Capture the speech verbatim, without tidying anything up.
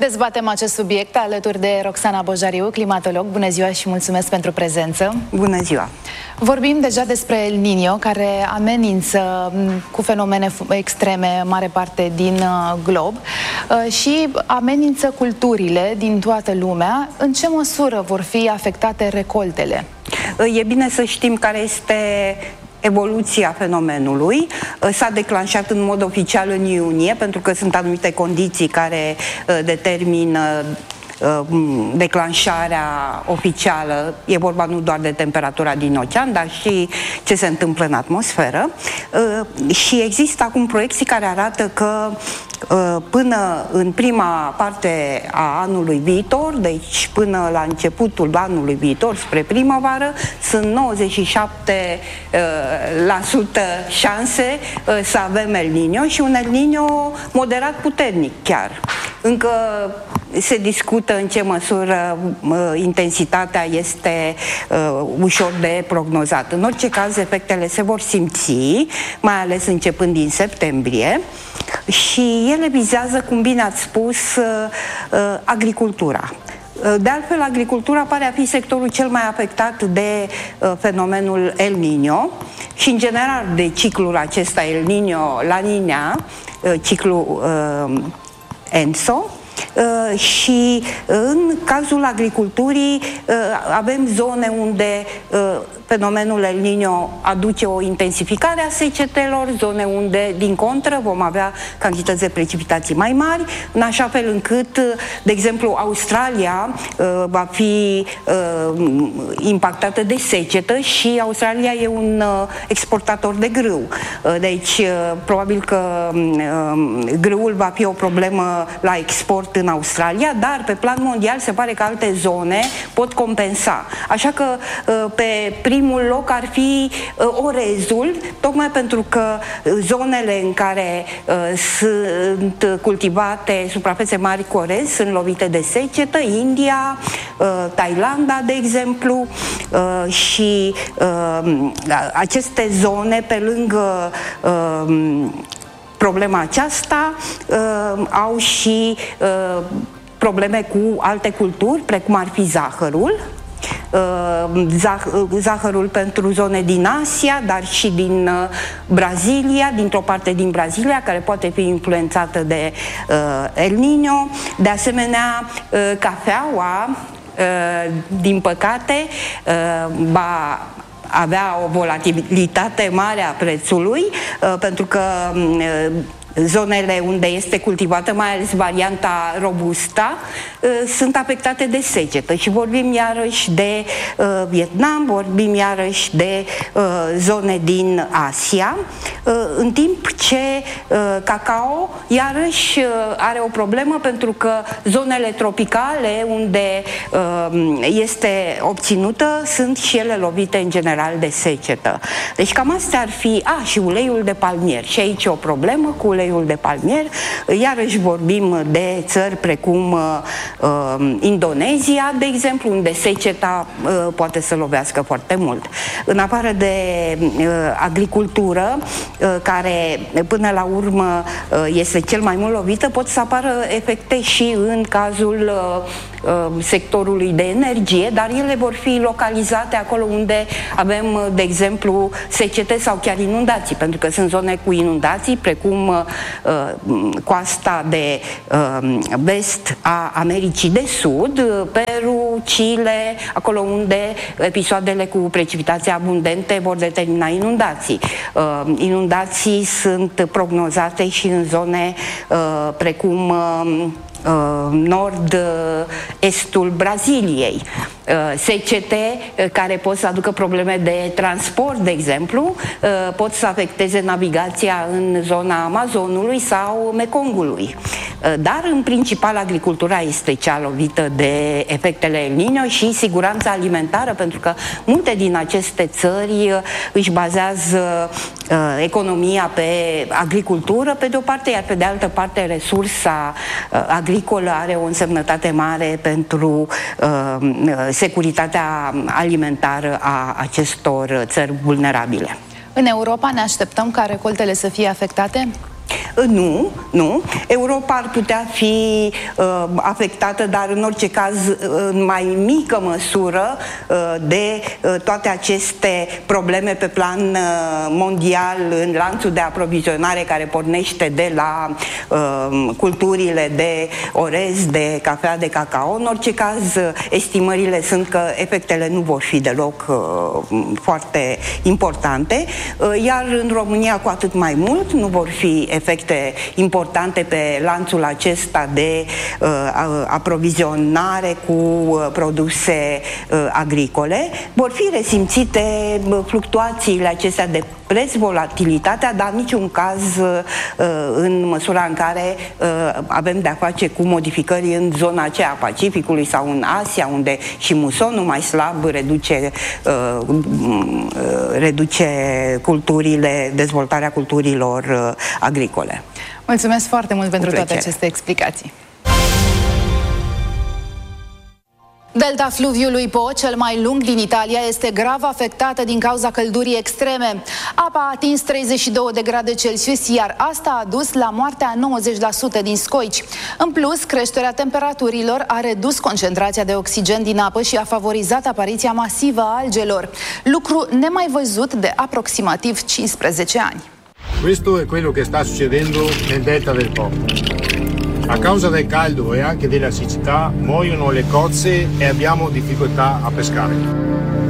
Dezbatem acest subiect alături de Roxana Bojariu, climatolog. Bună ziua și mulțumesc pentru prezență. Bună ziua! Vorbim deja despre El Niño, care amenință cu fenomene extreme mare parte din glob și amenință culturile din toată lumea. În ce măsură vor fi afectate recoltele? E bine să știm care este evoluția fenomenului. S-a declanșat în mod oficial în iunie, pentru că sunt anumite condiții care determină declanșarea oficială. E vorba nu doar de temperatura din ocean, dar și ce se întâmplă în atmosferă. Și există acum proiecții care arată că până în prima parte a anului viitor, deci până la începutul anului viitor, spre primăvară, sunt nouăzeci și șapte la sută șanse să avem El Niño și un El Niño moderat puternic chiar. Încă se discută în ce măsură uh, intensitatea este uh, ușor de prognozat. În orice caz, efectele se vor simți, mai ales începând din septembrie, și ele vizează, cum bine ați spus, uh, uh, agricultura. De altfel, agricultura pare a fi sectorul cel mai afectat de uh, fenomenul El Niño și, în general, de ciclul acesta El Niño La Niña, uh, ciclul uh, ENSO. Uh, și în cazul agriculturii uh, avem zone unde uh, fenomenul El Niño aduce o intensificare a secetelor, zone unde, din contră, vom avea cantități de precipitații mai mari, în așa fel încât, de exemplu, Australia uh, va fi uh, impactată de secetă și Australia e un uh, exportator de grâu. Uh, deci, uh, probabil că uh, grâul va fi o problemă la export în Australia, dar pe plan mondial se pare că alte zone pot compensa. Așa că uh, pe prim primul loc ar fi uh, orezul, tocmai pentru că zonele în care uh, sunt cultivate suprafețe mari cu orez sunt lovite de secetă, India, uh, Thailanda, de exemplu, uh, și uh, aceste zone, pe lângă uh, problema aceasta, uh, au și uh, probleme cu alte culturi, precum ar fi zahărul, zahărul pentru zone din Asia, dar și din Brazilia, dintr-o parte din Brazilia, care poate fi influențată de El Niño. De asemenea, cafeaua, din păcate, va avea o volatilitate mare a prețului, pentru că zonele unde este cultivată, mai ales varianta robusta, sunt afectate de secetă și vorbim iarăși de uh, Vietnam, vorbim iarăși de uh, zone din Asia, uh, în timp ce uh, cacao iarăși uh, are o problemă, pentru că zonele tropicale unde uh, este obținută sunt și ele lovite în general de secetă. Deci cam astea ar fi, a, și uleiul de palmier, și aici e o problemă cu uleiul de palmier. Iarăși vorbim de țări precum uh, uh, Indonezia, de exemplu, unde seceta uh, poate să lovească foarte mult. În afară de uh, agricultură, uh, care până la urmă uh, este cel mai mult lovită, pot să apară efecte și în cazul uh, uh, sectorului de energie, dar ele vor fi localizate acolo unde avem, de exemplu, secete sau chiar inundații, pentru că sunt zone cu inundații, precum uh, coasta de uh, vest a Americii de Sud, Peru, Chile, acolo unde episoadele cu precipitații abundente vor determina inundații. Uh, inundații sunt prognozate și în zone uh, precum uh, nord-estul Braziliei. Secete care pot să aducă probleme de transport, de exemplu, pot să afecteze navigația în zona Amazonului sau Mekongului. Dar, în principal, agricultura este cea lovită de efectele El Niño și siguranța alimentară, pentru că multe din aceste țări își bazează economia pe agricultură, pe de o parte, iar pe de altă parte resursa agricolă are o însemnătate mare pentru securitatea alimentară a acestor țări vulnerabile. În Europa ne așteptăm ca recoltele să fie afectate? Nu, nu. Europa ar putea fi uh, afectată, dar în orice caz în mai mică măsură uh, de uh, toate aceste probleme pe plan uh, mondial în lanțul de aprovizionare care pornește de la uh, culturile de orez, de cafea, de cacao. În orice caz, estimările sunt că efectele nu vor fi deloc uh, foarte importante, uh, iar în România cu atât mai mult nu vor fi efecte importante pe lanțul acesta de uh, aprovizionare cu uh, produse uh, agricole. Vor fi resimțite uh, fluctuațiile acestea de preț, volatilitatea, dar în niciun caz uh, în măsura în care uh, avem de-a face cu modificări în zona aceea a Pacificului sau în Asia, unde și musonul mai slab reduce, uh, uh, reduce culturile, dezvoltarea culturilor uh, agricole. Mulțumesc foarte mult pentru toate aceste explicații. Delta fluviului Po, cel mai lung din Italia, este grav afectată din cauza căldurii extreme. Apa a atins treizeci și două de grade Celsius, iar asta a dus la moartea a nouăzeci la sută din scoici. În plus, creșterea temperaturilor a redus concentrația de oxigen din apă și a favorizat apariția masivă a algelor, lucru nemai văzut de aproximativ cincisprezece ani. Questo è quello che sta succedendo nel delta del Po. A causa del caldo e anche della siccità muoiono le cozze e abbiamo difficoltà a pescare.